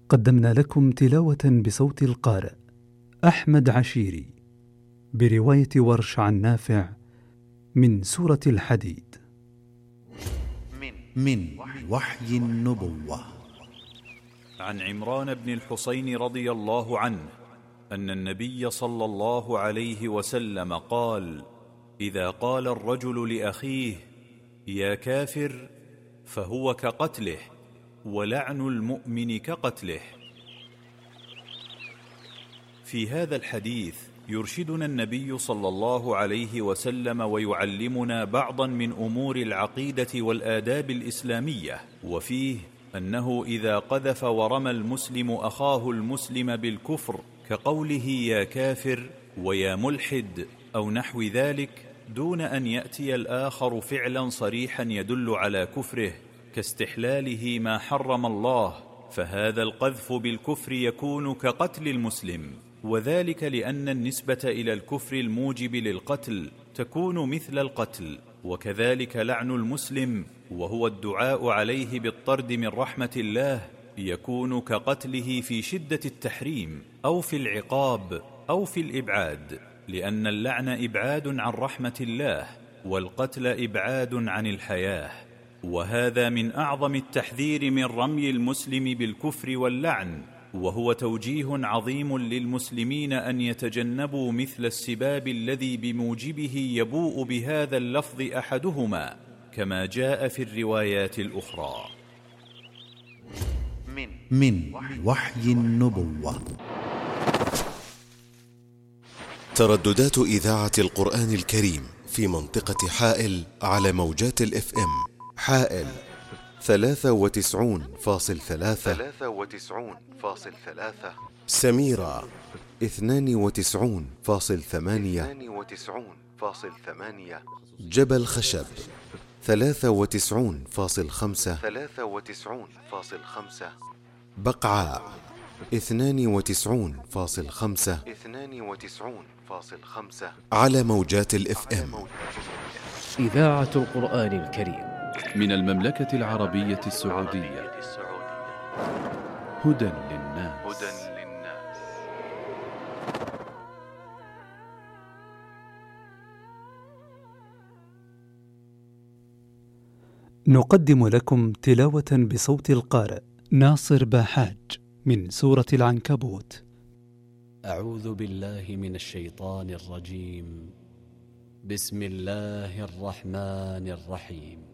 قدمنا لكم تلاوة بصوت القارئ أحمد عشيري برواية ورش عن نافع من سورة الحديد. من وحي النبوة. عن عمران بن الحصين رضي الله عنه أن النبي صلى الله عليه وسلم قال: إذا قال الرجل لأخيه يا كافر فهو كقتله، ولعن المؤمن كقتله. في هذا الحديث يرشدنا النبي صلى الله عليه وسلم ويعلمنا بعضا من أمور العقيدة والآداب الإسلامية، وفيه أنه إذا قذف ورمى المسلم أخاه المسلم بالكفر كقوله يا كافر ويا ملحد أو نحو ذلك، دون أن يأتي الآخر فعلا صريحا يدل على كفره كاستحلاله ما حرم الله، فهذا القذف بالكفر يكون كقتل المسلم، وذلك لأن النسبة إلى الكفر الموجب للقتل تكون مثل القتل. وكذلك لعن المسلم وهو الدعاء عليه بالطرد من رحمة الله يكون كقتله في شدة التحريم أو في العقاب أو في الإبعاد، لأن اللعن إبعاد عن رحمة الله والقتل إبعاد عن الحياة. وهذا من أعظم التحذير من رمي المسلم بالكفر واللعن، وهو توجيه عظيم للمسلمين أن يتجنبوا مثل السباب الذي بموجبه يبوء بهذا اللفظ أحدهما، كما جاء في الروايات الأخرى. من وحي النبوة. ترددات إذاعة القرآن الكريم في منطقة حائل على موجات الFM حائل 93.3، سميرة 92.8، جبل خشب 93.5، بقعاء 92.5 على موجات الFM. إذاعة القرآن الكريم من المملكة العربية السعودية. هدى للناس. نقدم لكم تلاوة بصوت القارئ ناصر باحاج من سورة العنكبوت. أعوذ بالله من الشيطان الرجيم. بسم الله الرحمن الرحيم.